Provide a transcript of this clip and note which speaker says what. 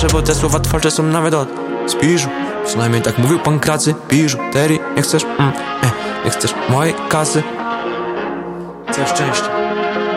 Speaker 1: proszę, bo te słowa twórcze są nawet od spiżu. Przynajmniej tak mówił pan Kracy. Biżuterii, nie chcesz? Nie chcesz mojej kasy? Całe szczęście.